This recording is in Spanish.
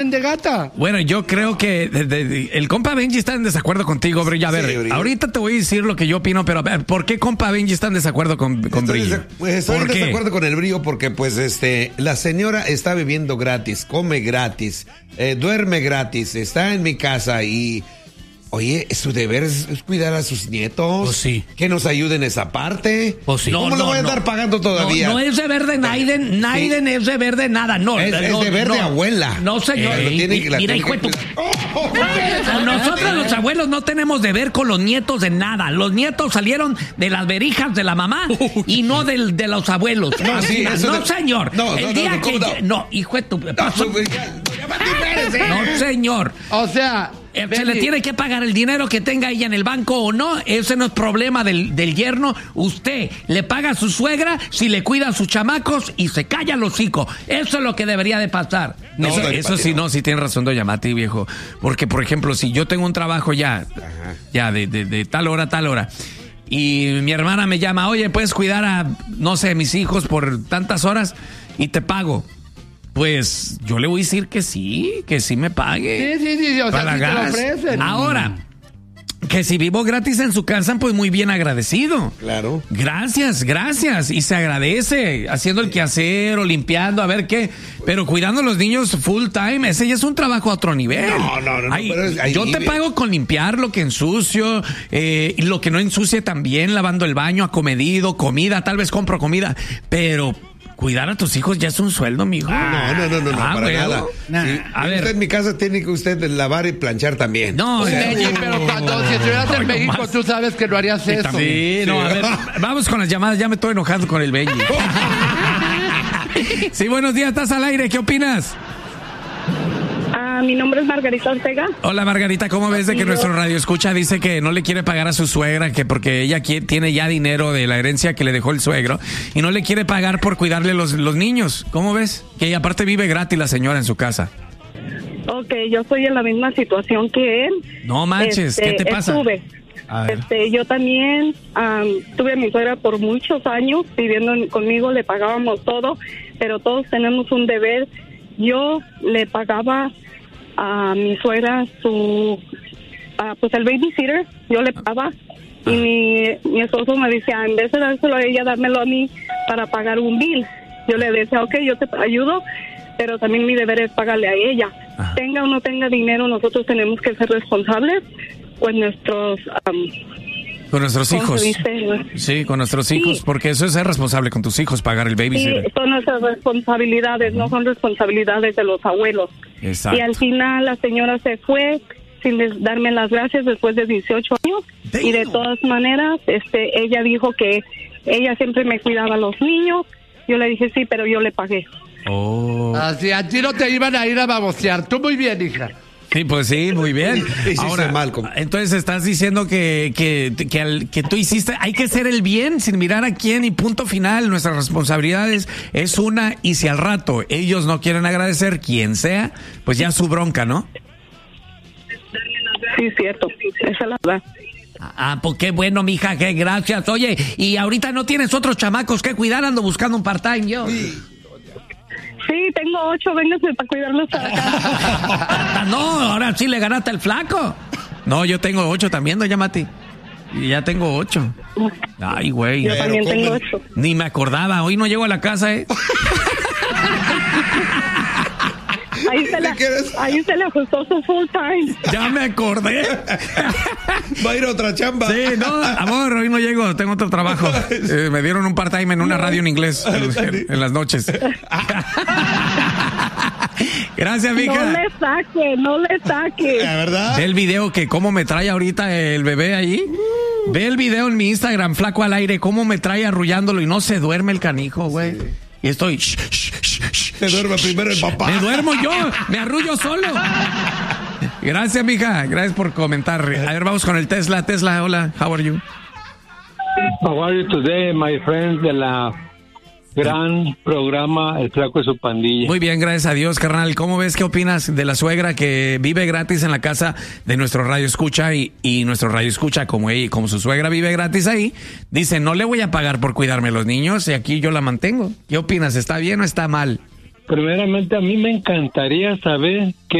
pan de gata. Bueno, yo creo que el compa Benji está en desacuerdo contigo, Brillo. A ver, Brillo. ahorita te voy a decir lo que yo opino, pero a ver, ¿por qué compa Benji está en desacuerdo con Brillo? Estoy en ¿Por qué? desacuerdo con el Brillo porque pues la señora está viviendo gratis, come gratis, duerme gratis, está en mi casa y oye, su deber es cuidar a sus nietos. Pues sí. Que nos ayuden esa parte. Pues sí. ¿Cómo lo voy a andar pagando todavía? No es deber de Naiden, Naiden es deber de nada, no. Es deber de abuela. No, señor. Mira, hijo de tu... Nosotros los abuelos no tenemos deber con los nietos de nada. Los nietos salieron de las verijas de la mamá y no de los abuelos. No, sí, no, señor. No, el día que... No, hijo de tu... No, señor. O sea... Se le tiene que pagar el dinero que tenga ella en el banco o no. Ese no es problema del yerno. Usted le paga a su suegra si le cuida a sus chamacos y se calla el hocico. Eso es lo que debería de pasar. No, eso sí, no, sí tienes razón, doña Mati, viejo. Porque, por ejemplo, si yo tengo un trabajo ya de tal hora a tal hora, y mi hermana me llama, oye, ¿puedes cuidar a, no sé, mis hijos por tantas horas? Y te pago. Pues yo le voy a decir que sí me pague. Sí, o sea, para sí te lo gas. ofrecen. Ahora, que si vivo gratis en su casa, pues muy bien agradecido. Claro. Gracias. Y se agradece haciendo el quehacer o limpiando, a ver qué. Pero cuidando a los niños full time, ese ya es un trabajo a otro nivel. No. Yo te pago con limpiar lo que ensucio, y lo que no ensucie también, lavando el baño, acomedido, comida, tal vez compro comida, pero... Cuidar a tus hijos ya es un sueldo, mijo. No, para bueno. nada. Sí, A ver. Usted en mi casa tiene que usted lavar y planchar también. No, Pero cuando si estuvieras en México, más. tú sabes que no harías eso. Sí, no, a ver, vamos con las llamadas, ya me estoy enojando con el Benji. Sí, buenos días, estás al aire, ¿qué opinas? Mi nombre es Margarita Ortega. Hola Margarita, ¿cómo ves de que nuestro radio escucha dice que no le quiere pagar a su suegra, que porque ella tiene ya dinero de la herencia que le dejó el suegro y no le quiere pagar por cuidarle los niños? ¿Cómo ves? Que aparte vive gratis la señora en su casa. Ok, yo estoy en la misma situación que él. No manches, ¿qué te pasa? A ver. Yo también tuve a mi suegra por muchos años viviendo conmigo, le pagábamos todo, pero todos tenemos un deber. Yo le pagaba a mi suegra pues el babysitter, yo le pagaba y mi esposo me decía, en vez de dárselo a ella, dármelo a mí para pagar un bill. Yo le decía, ok, yo te ayudo, pero también mi deber es pagarle a ella. Ajá. Tenga o no tenga dinero, nosotros tenemos que ser responsables con nuestros... Con nuestros hijos. Dice? Sí, con nuestros hijos, porque eso es ser responsable con tus hijos, pagar el Sí, babysitter. son nuestras responsabilidades, no son responsabilidades de los abuelos. Exacto. Y al final la señora se fue sin darme las gracias después de 18 años. Damn. Y de todas maneras, ella dijo que ella siempre me cuidaba a los niños. Yo le dije, sí, pero yo le pagué. Oh. Así, a ti no te iban a ir a babosear. Tú muy bien, hija. Sí, pues sí, muy bien. Ahora, Malcolm. Entonces estás diciendo que tú hiciste, hay que hacer el bien sin mirar a quién y punto final. Nuestras responsabilidades es una, y si al rato ellos no quieren agradecer, quien sea, pues ya su bronca, ¿no? Sí, cierto. Esa es la verdad. Pues qué bueno, mija, qué gracias. Oye, y ahorita no tienes otros chamacos que cuidar, ando buscando un part-time yo. Sí, tengo 8, véngase para cuidarlos para acá. No, ahora sí le ganaste al flaco. No, yo tengo 8 también, doña Mati. Y ya tengo 8. Ay, güey. Yo también tengo 8. Ni me acordaba, hoy no llego a la casa, Ahí se le ajustó su full time. Ya me acordé. Va a ir a otra chamba. Sí, no, amor, hoy no llego, tengo otro trabajo. Me dieron un part-time en una radio en inglés en las noches. Gracias, mija. No le saque. ¿La verdad? Ve el video que cómo me trae ahorita el bebé ahí. Ve el video en mi Instagram, Flaco al Aire, cómo me trae arrullándolo y no se duerme el canijo, güey. Sí. Y estoy... Se duerme primero el papá. Me duermo yo, me arrullo solo. Gracias, mija. Gracias por comentar. A ver, vamos con el Tesla. Tesla, hola. How are you? How are you today, my friend de la gran programa El Flaco y su Pandilla? Muy bien, gracias a Dios, carnal. ¿Cómo ves? ¿Qué opinas de la suegra que vive gratis en la casa de nuestro radio escucha y nuestro radio escucha como su suegra vive gratis ahí? Dice, no le voy a pagar por cuidarme a los niños y aquí yo la mantengo. ¿Qué opinas? ¿Está bien o está mal? Primeramente, a mí me encantaría saber qué